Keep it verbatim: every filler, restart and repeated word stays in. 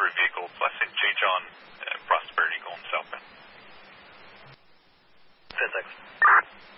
delivery vehicle plus a J. John uh, Prosperity going southbound. ten, thanks.